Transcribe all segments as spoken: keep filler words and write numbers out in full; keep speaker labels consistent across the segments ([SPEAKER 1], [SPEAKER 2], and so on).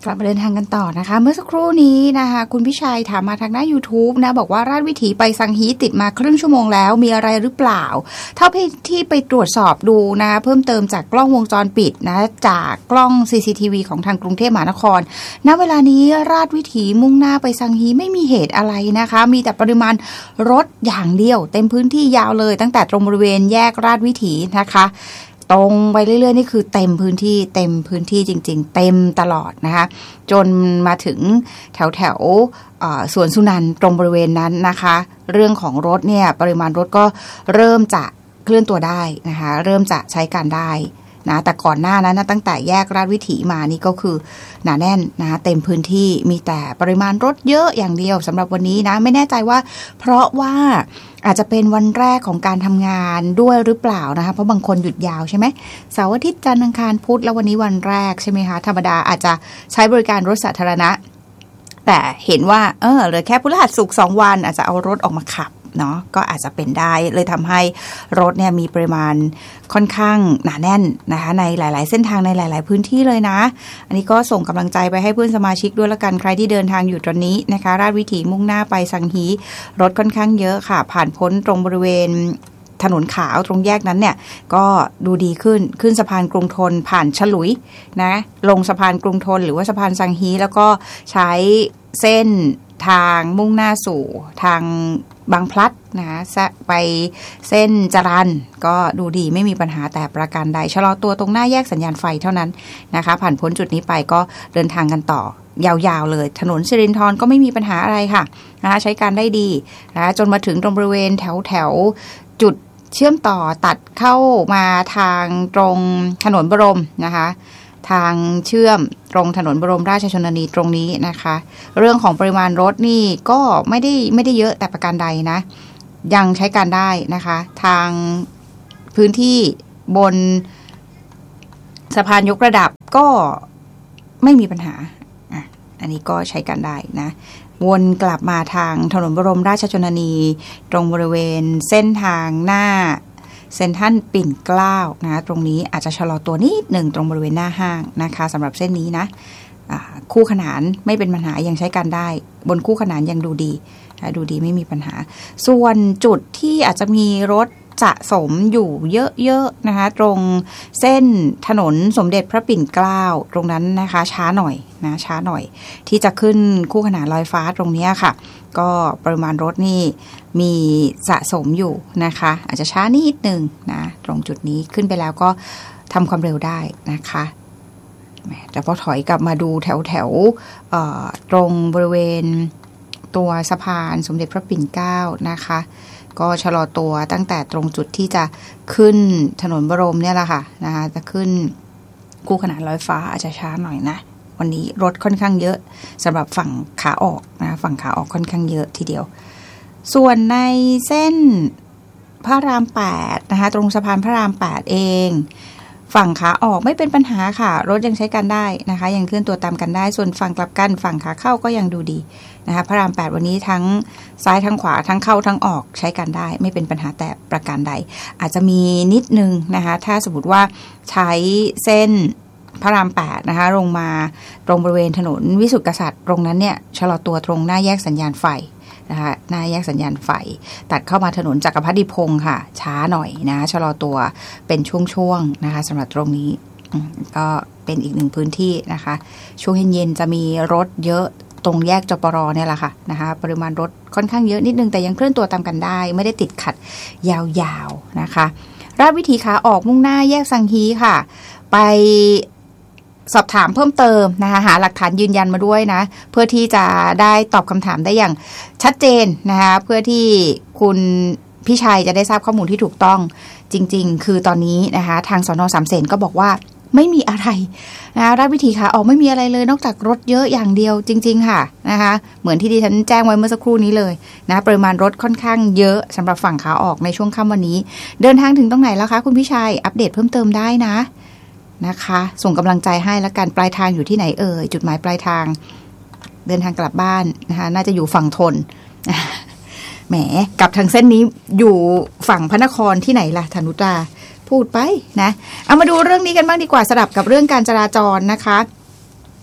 [SPEAKER 1] กลับมาเดินทางกันต่อนะคะเมื่อสักครู่นี้นะคะคุณพิชัยถามมาทางหน้า YouTube นะบอกว่าราชวิถีไปสังฮีติดมาครึ่งชั่วโมงแล้วมีอะไรหรือเปล่าเท่าที่ไปตรวจสอบดูนะเพิ่มเติมจากกล้องวงจรปิดนะจากกล้อง ซี ซี ที วี ของทางกรุงเทพมหานครณเวลานี้ราชวิถีมุ่งหน้าไปสังฮีไม่มีเหตุอะไรนะคะมีแต่ปริมาณรถอย่างเดียวเต็มพื้นที่ยาวเลยตั้งแต่ตรงบริเวณแยกราชวิถีนะคะตรงไปเรื่อยๆนี่คือเต็มพื้นที่เต็มพื้นที่จริงๆเต็มตลอดนะคะจนมาถึงแถวแถวสวนสุนันท์ตรงบริเวณนั้นนะคะเรื่องของรถเนี่ยปริมาณรถก็เริ่มจะเคลื่อนตัวได้นะคะเริ่มจะใช้การได้นะแต่ก่อนหน้านั้นนะตั้งแต่แยกราชวิถีมานี่ก็คือหนาแน่นนะเต็มพื้นที่มีแต่ปริมาณรถเยอะอย่างเดียวสำหรับวันนี้นะไม่แน่ใจว่าเพราะว่าอาจจะเป็นวันแรกของการทำงานด้วยหรือเปล่านะคะเพราะบางคนหยุดยาวใช่ไหมเสาร์อาทิตย์จันทร์อังคารพุธแล้ววันนี้วันแรกใช่ไหมคะธรรมดาอาจจะใช้บริการรถสาธารณะแต่เห็นว่าเออเหลือแค่พฤหัสศุกร์สองวันอาจจะเอารถออกมาขับเนาะก็อาจจะเป็นได้เลยทำให้รถเนี่ยมีปริมาณค่อนข้างหนาแน่นนะคะในหลายๆเส้นทางในหลายๆพื้นที่เลยนะอันนี้ก็ส่งกำลังใจไปให้เพื่อนสมาชิกด้วยละกันใครที่เดินทางอยู่ตอนนี้นะคะราชวิถีมุ่งหน้าไปสังฮีรถค่อนข้างเยอะค่ะผ่านพ้นตรงบริเวณถนนขาวตรงแยกนั้นเนี่ยก็ดูดีขึ้นขึ้นสะพานกรุงธนผ่านฉลุยนะลงสะพานกรุงธนหรือว่าสะพานสังฮีแล้วก็ใช้เส้นทางมุ่งหน้าสู่ทางบางพลัดนะไปเส้นจรัญก็ดูดีไม่มีปัญหาแต่ประการใดชะลอตัวตรงหน้าแยกสัญญาณไฟเท่านั้นนะคะผ่านพ้นจุดนี้ไปก็เดินทางกันต่อยาวๆเลยถนนสิรินธรก็ไม่มีปัญหาอะไรค่ะนะคะใช้การได้ดีนะจนมาถึงตรงบริเวณแถวแถวจุดเชื่อมต่อตัดเข้ามาทางตรงถนนบรมนะคะทางเชื่อมตรงถนนบรมราชชนนีตรงนี้นะคะเรื่องของปริมาณรถนี่ก็ไม่ได้ไม่ได้เยอะแต่ประการใดนะยังใช้การได้นะคะทางพื้นที่บนสะพานยกระดับก็ไม่มีปัญหาอ่ะอันนี้ก็ใช้การได้นะวนกลับมาทางถนนบรมราชชนนีตรงบริเวณเส้นทางหน้าเซ็นทรัลปิ่นเกล้านะตรงนี้อาจจะชะลอตัวนิดหนึ่งตรงบริเวณหน้าห้างนะคะสำหรับเส้นนี้นะคู่ขนานไม่เป็นปัญหายังใช้การได้บนคู่ขนานยังดูดีดูดีไม่มีปัญหาส่วนจุดที่อาจจะมีรถสะสมอยู่เยอะๆนะคะตรงเส้นถนนสมเด็จพระปิ่นเกล้าตรงนั้นนะคะช้าหน่อยนะช้าหน่อยที่จะขึ้นคู่ขนานลอยฟ้าตรงนี้ค่ะก็ปริมาณรถนี่มีสะสมอยู่นะคะอาจจะช้านิดนึงนะตรงจุดนี้ขึ้นไปแล้วก็ทำความเร็วได้นะคะแต่พอถอยกลับมาดูแถวแถวตรงบริเวณตัวสะพานสมเด็จพระปิ่นเกล้านะคะก็ชะลอตัวตั้งแต่ตรงจุดที่จะขึ้นถนนบรมเนี่ยแหละค่ะนะคะจะขึ้นคู่ขนานลอยฟ้าอาจจะช้าหน่อยนะวันนี้รถค่อนข้างเยอะสำหรับฝั่งขาออกนะฝั่งขาออกค่อนข้างเยอะทีเดียวส่วนในเส้นพระรามแปดนะคะตรงสะพานพระรามแปดเองฝั่งขาออกไม่เป็นปัญหาค่ะรถยังใช้การได้นะคะยังเคลื่อนตัวตามกันได้ส่วนฝั่งกลับกันฝั่งขาเข้าก็ยังดูดีนะคะพระรามแปดวันนี้ทั้งซ้ายทั้งขวาทั้งเข้าทั้งออกใช้การได้ไม่เป็นปัญหาแต่ประการใดอาจจะมีนิดนึงนะคะถ้าสมมติว่าใช้เส้นพระรามแปดนะคะลงมาตรงบริเวณถนนวิสุทธิกษัตริย์ตรงนั้นเนี่ยชะลอตัวตรงหน้าแยกสัญญาณไฟนะคะหน้าแยกสัญญาณไฟตัดเข้ามาถนนจักรพรรดิพงศ์ค่ะช้าหน่อยนะชะลอตัวเป็นช่วงๆนะคะสำหรับตรงนี้ก็เป็นอีกหนึ่งพื้นที่นะคะช่วงเย็นๆจะมีรถเยอะตรงแยกจปรเนี่ยแหละค่ะนะคะปริมาณรถค่อนข้างเยอะนิดนึงแต่ยังเคลื่อนตัวตามกันได้ไม่ได้ติดขัดยาวๆนะคะราชวิถีขาออกมุ่งหน้าแยกสังฮีค่ะไปสอบถามเพิ่มเติมนะคะหาหลักฐานยืนยันมาด้วยนะเพื่อที่จะได้ตอบคำถามได้อย่างชัดเจนนะคะเพื่อที่คุณพี่ชัยจะได้ทราบข้อมูลที่ถูกต้องจริงๆคือตอนนี้นะคะทางสน.สามเสนก็บอกว่าไม่มีอะไรนะราชวิถีขาออกไม่มีอะไรเลยนอกจากรถเยอะอย่างเดียวจริงๆค่ะนะคะเหมือนที่ดิฉันแจ้งไว้เมื่อสักครู่นี้เลยนะปริมาณรถค่อนข้างเยอะสำหรับฝั่งขาออกในช่วงค่ำวันนี้เดินทางถึงตรงไหนแล้วคะคุณพี่ชัยอัปเดตเพิ่มเติมได้นะนะคะส่งกำลังใจให้แล้วกันปลายทางอยู่ที่ไหนเอ่ยจุดหมายปลายทางเดินทางกลับบ้านนะคะน่าจะอยู่ฝั่งทนแหมกลับทางเส้นนี้อยู่ฝั่งพระนครที่ไหนล่ะธนุตาพูดไปนะเอามาดูเรื่องนี้กันบ้างดีกว่าสลับกับเรื่องการจราจรนะคะ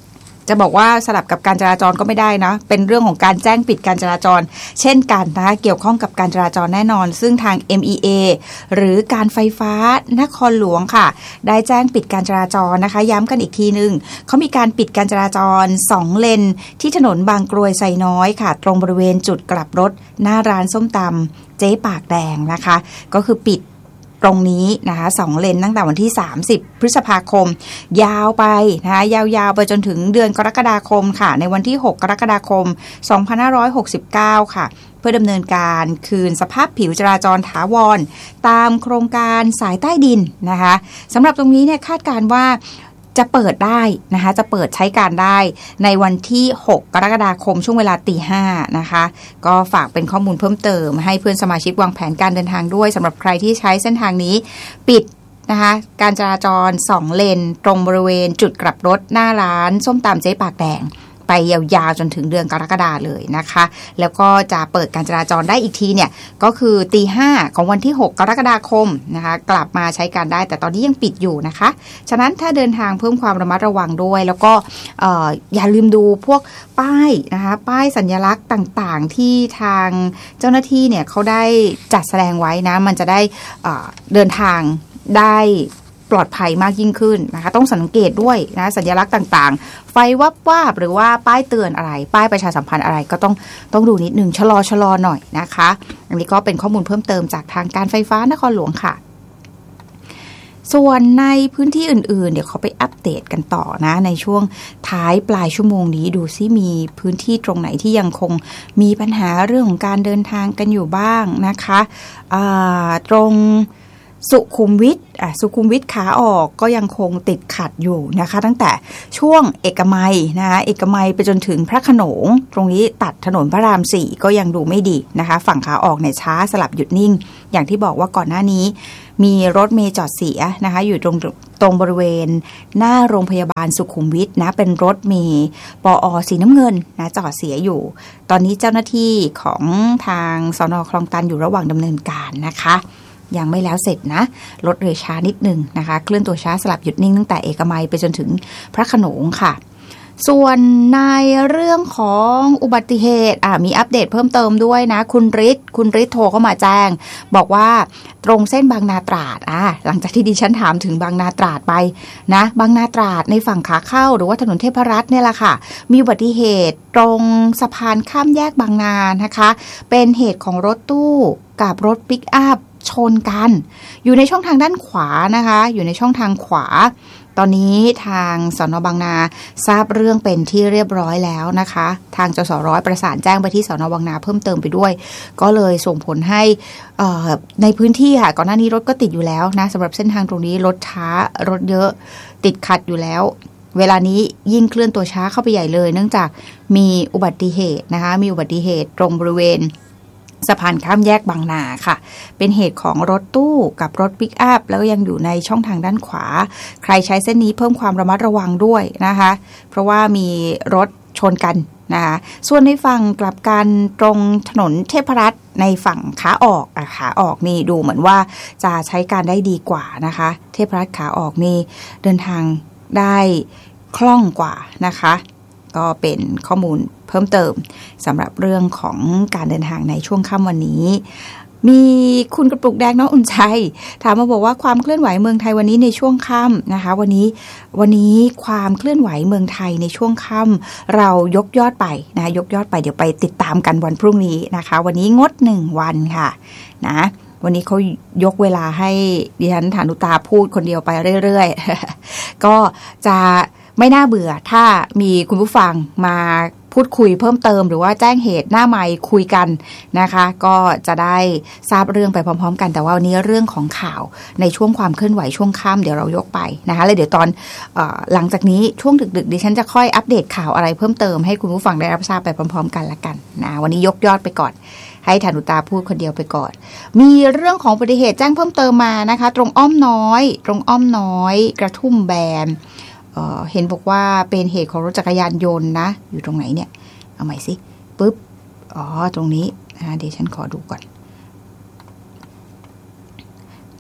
[SPEAKER 1] จะบอกว่าสลับกับการจราจรก็ไม่ได้นะเป็นเรื่องของการแจ้งปิดการจราจรเช่นกันนะคะเกี่ยวข้องกับการจราจรแน่นอนซึ่งทาง เอ็ม อี เอ หรือการไฟฟ้านครหลวงค่ะได้แจ้งปิดการจราจรนะคะย้ำกันอีกทีนึงเขามีการปิดการจราจรสองเลนที่ถนนบางกรวยไซน้อยค่ะตรงบริเวณจุดกลับรถหน้าร้านส้มตำเจ๊ปากแดงนะคะก็คือปิดตรงนี้นะคะสองเลนตั้งแต่วันที่สามสิบพฤษภาคมยาวไปนะคะยาวๆไปจนถึงเดือนกรกฎาคมค่ะในวันที่หกกรกฎาคมสองพันห้าร้อยหกสิบเก้าค่ะเพื่อดำเนินการคืนสภาพผิวจราจรถาวรตามโครงการสายใต้ดินนะคะสำหรับตรงนี้เนี่ยคาดการณ์ว่าจะเปิดได้นะคะจะเปิดใช้การได้ในวันที่หกกรกฎาคมช่วงเวลาตีห้านะคะก็ฝากเป็นข้อมูลเพิ่มเติมให้เพื่อนสมาชิกวางแผนการเดินทางด้วยสำหรับใครที่ใช้เส้นทางนี้ปิดนะคะการจราจรสองเลนตรงบริเวณจุดกลับรถหน้าร้านส้มตำเจ๊ปากแดงไปยาวๆจนถึงเดือนกรกฎาเลยนะคะแล้วก็จะเปิดการจราจรได้อีกทีเนี่ยก็คือตีห้าของวันที่หกกรกฎาคมนะคะกลับมาใช้การได้แต่ตอนนี้ยังปิดอยู่นะคะฉะนั้นถ้าเดินทางเพิ่มความระมัดระวังด้วยแล้วก็เอ่ออย่าลืมดูพวกป้ายนะคะป้ายสัญลักษณ์ต่างๆที่ทางเจ้าหน้าที่เนี่ยเขาได้จัดแสดงไว้นะมันจะได้เอ่อเดินทางได้ปลอดภัยมากยิ่งขึ้นนะคะต้องสังเกตด้วยนะสัญลักษณ์ต่างๆไฟวับวาบหรือว่าป้ายเตือนอะไรป้ายประชาสัมพันธ์อะไรก็ต้องต้องดูนิดนึงชะลอชะลอหน่อยนะคะอันนี้ก็เป็นข้อมูลเพิ่มเติมจากทางการไฟฟ้านครหลวงค่ะส่วนในพื้นที่อื่นๆเดี๋ยวเขาไปอัปเดตกันต่อนะในช่วงท้ายปลายชั่วโมงนี้ดูซิมีพื้นที่ตรงไหนที่ยังคงมีปัญหาเรื่องของการเดินทางกันอยู่บ้างนะคะตรงสุขุมวิทอ่ะสุขุมวิทขาออกก็ยังคงติดขัดอยู่นะคะตั้งแต่ช่วงเอกมัยนะคะเอกมัยไปจนถึงพระโขนงตรงนี้ตัดถนนพระรามสี่ก็ยังดูไม่ดีนะคะฝั่งขาออกเนี่ยช้าสลับหยุดนิ่งอย่างที่บอกว่าก่อนหน้านี้มีรถเมล์จอดเสียนะคะอยู่ตรงตรงบริเวณหน้าโรงพยาบาลสุขุมวิทนะเป็นรถเมล์ปอ.สีน้ำเงินนะจอดเสียอยู่ตอนนี้เจ้าหน้าที่ของทางสน.คลองตันอยู่ระหว่างดำเนินการนะคะยังไม่แล้วเสร็จนะรถเลยช้านิดนึงนะคะเคลื่อนตัวช้าสลับหยุดนิ่งตั้งแต่เอกมัยไปจนถึงพระโขนงค่ะส่วนในเรื่องของอุบัติเหตุอ่ะมีอัปเดตเพิ่มเติมด้วยนะคุณฤทธิ์คุณฤทธิ์โทรเข้ามาแจ้งบอกว่าตรงเส้นบางนาตราดอ่ะหลังจากที่ดิฉันถามถึงบางนาตราดไปนะบางนาตราดในฝั่งขาเข้าหรือว่าถนนเทพรัตน์เนี่ยแหละค่ะมีอุบัติเหตุตรงสะพานข้ามแยกบางนานะคะเป็นเหตุของรถตู้กับรถปิกอัพชนกันอยู่ในช่องทางด้านขวานะคะอยู่ในช่องทางขวาตอนนี้ทางสน.บางนาทราบเรื่องเป็นที่เรียบร้อยแล้วนะคะทางจสร้อยประสานแจ้งไปที่สน.บางนาเพิ่มเติมไปด้วยก็เลยส่งผลให้ในพื้นที่ค่ะก่อนหน้านี้รถก็ติดอยู่แล้วนะสำหรับเส้นทางตรงนี้รถช้ารถเยอะติดขัดอยู่แล้วเวลานี้ยิ่งเคลื่อนตัวช้าเข้าไปใหญ่เลยเนื่องจากมีอุบัติเหตุนะคะมีอุบัติเหตุตรงบริเวณสะพานข้ามแยกบางนาค่ะเป็นเหตุของรถตู้กับรถปิกอัพแล้วยังอยู่ในช่องทางด้านขวาใครใช้เส้นนี้เพิ่มความระมัดระวังด้วยนะคะเพราะว่ามีรถชนกันนะคะส่วนในฝั่งกลับกันตรงถนนเทพรัตน์ในฝั่งขาออกอ่ะขาออกนี่ดูเหมือนว่าจะใช้การได้ดีกว่านะคะเทพรัตน์ขาออกนี่เดินทางได้คล่องกว่านะคะก็เป็นข้อมูลเพิ่มเติมสำหรับเรื่องของการเดินทางในช่วงค่ำวันนี้มีคุณกระปุกแดงน้องอุ่นใจถามมาบอกว่าความเคลื่อนไหวเมืองไทยวันนี้ในช่วงค่ำนะคะวันนี้วันนี้ความเคลื่อนไหวเมืองไทยในช่วงค่ำเรายกยอดไปนะยกยอดไปเดี๋ยวไปติดตามกันวันพรุ่งนี้นะคะวันนี้งดหนึ่งวันค่ะนะวันนี้เขายกเวลาให้ดิฉันฐานุตาพูดคนเดียวไปเรื่อยๆก็จะไม่น่าเบื่อถ้ามีคุณผู้ฟังมาพูดคุยเพิ่มเติมหรือว่าแจ้งเหตุหน้าไมค์คุยกันนะคะก็จะได้ทราบเรื่องไปพร้อมๆกันแต่ว่าวันนี้เรื่องของข่าวในช่วงความเคลื่อนไหวช่วงค่ำเดี๋ยวเรายกไปนะคะแล้วเดี๋ยวตอนเอ่อหลังจากนี้ช่วงดึกๆดิฉันจะค่อยอัปเดตข่าวอะไรเพิ่มเติมให้คุณผู้ฟังได้รับทราบไปพร้อมๆกันละกันนะวันนี้ยกยอดไปก่อนให้ฐานุตาพูดคนเดียวไปก่อนมีเรื่องของอุบัติเหตุแจ้งเพิ่มเติมมานะคะตรงอ้อมน้อยตรงอ้อมน้อยกระทุ่มแบนเอ่อเห็นบอกว่าเป็นเหตุของรถจักรยานยนต์นะอยู่ตรงไหนเนี่ยเอาใหม่สิปึ๊บอ๋อตรงนี้นะเดี๋ยวฉันขอดูก่อน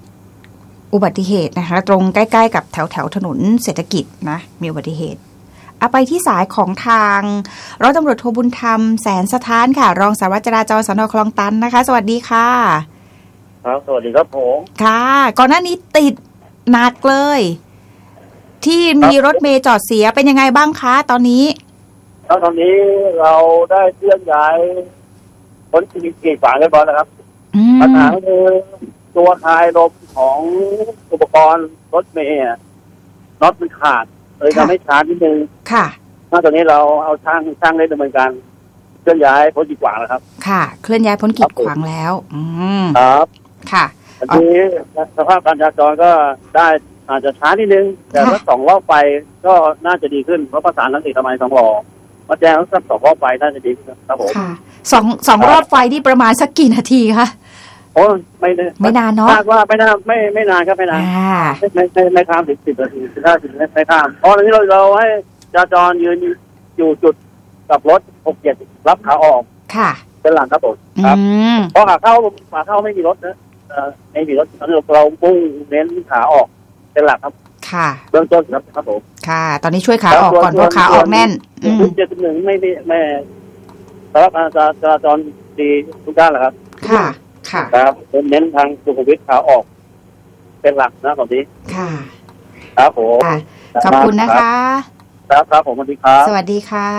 [SPEAKER 1] อุบัติเหตุนะคะตรงใกล้ๆกับแถวแถวถนนเศรษฐกิจนะมีอุบัติเหตุเอาไปที่สายของทางร้อยตำรวจโทบุญธรรมแสนสถานค่ะรองสารวัตรจราจรสน.คลองตันนะคะสวัสดีค่ะ
[SPEAKER 2] ครับสวัสดีครับผม
[SPEAKER 1] ค่ะก่อนหน้านี้ติดหนักเลยที่มีรถเมล์จอดเสียเป็นยังไงบ้างคะตอนนี้
[SPEAKER 2] ตอนนี้เราได้เคลื่อนย้ายพ้นขีดขีดขวางเรียบร้อยแล้วครับปัญหาคือตัวคลายลมของอุปกรณ์รถเมล์น็อตมันขาดเลยทำให้ช้านิดนึง
[SPEAKER 1] ค่ะ
[SPEAKER 2] ตอนนี้เราเอาช่างช่างได้ดำเนินการเคลื่อนย้ายพ้นขีดขวางแล้วครับ
[SPEAKER 1] ค่ะเคลื่อนย้ายพ้นขีดขวางแล้วอืม
[SPEAKER 2] ครับ
[SPEAKER 1] ค่ะ
[SPEAKER 2] อันนี้สภาพการจราจรก็ได้อาจจะช้านิดนึงแต่ว่าสองรอบไปก็น่าจะดีขึ้นเพราะประสานทั้งสี่ทำไมสองรอมาแจ้งสักสองรอบไปน่าจะดีครับผม
[SPEAKER 1] ค่ะสองสองรอบไฟที่ประมาณสักกี่นาทีคะ
[SPEAKER 2] โอ้ไม่
[SPEAKER 1] ไม่นานเนาะ
[SPEAKER 2] คาดว่าไม่นานไม่ไม่นานครับไม่นานไม่ไม่ไม่ข้ามสิบสิบนาทีสิบห้าสิบไม่ข้ามเพราะตอนนี้เราเราให้จราจรยืนอยู่จุดกับรถหกเจ็ดรับขาออก
[SPEAKER 1] ค่ะ
[SPEAKER 2] เป็นหลังครับผมครับเพราะขาเข้าขาเข้าไม่มีรถนะไม่มีรถเรามุ่งเน้นขาออกเป็นหลักครับ
[SPEAKER 1] ค่ะ
[SPEAKER 2] เบื้องต้นครับครับผม
[SPEAKER 1] ค่ะตอนนี้ช่วยขาออกก่อนเพราะขาออกแน่น
[SPEAKER 2] จุดเจ็ดจุดหนึ่งไม่ไม่ไม่สำหรับจราจรดีทุกด้านแหละครับ
[SPEAKER 1] ค่ะค่ะ
[SPEAKER 2] ครับเน้นทางสุขุมวิทขาออกเป็นหลักนะตอนนี้
[SPEAKER 1] ค่ะ
[SPEAKER 2] ครับผม
[SPEAKER 1] ขอบคุณนะคะ
[SPEAKER 2] ครับครับผมสวัสดีครับ
[SPEAKER 1] สวัสดีค่ะ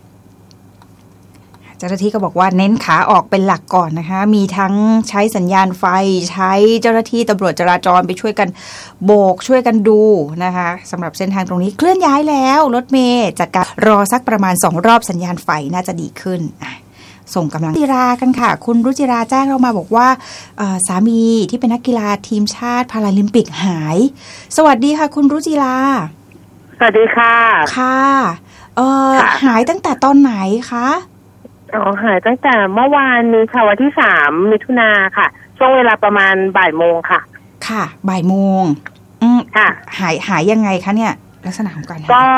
[SPEAKER 1] เจ้าหน้าที่ก็บอกว่าเน้นขาออกเป็นหลักก่อนนะคะมีทั้งใช้สัญญาณไฟใช้เจ้าหน้าที่ตำรวจจราจรไปช่วยกันโบกช่วยกันดูนะคะสำหรับเส้นทางตรงนี้เคลื่อนย้ายแล้วรถเมล์จากการรอสักประมาณสองรอบสัญญาณไฟน่าจะดีขึ้นส่งกำลังจิรากันค่ะคุณรุจิราแจ้งเรามาบอกว่าสามีที่เป็นนักกีฬาทีมชาติพาราลิมปิกหายสวัสดีค่ะคุณรุจิรา
[SPEAKER 3] สวัสดีค่ะ
[SPEAKER 1] ค่ะเอ่อหายตั้งแต่ตอนไหนคะ
[SPEAKER 3] อ๋อหายตั้งแต่เมื่อวานนี้ค่ะวันที่สามมิถุนาค่ะช่วงเวลาประมาณบ่ายโมงค่ะ
[SPEAKER 1] ค่ะบ่ายโมงอืม
[SPEAKER 3] ค่ะ
[SPEAKER 1] หายหายยังไงคะเนี่ยลักษณะของการหาย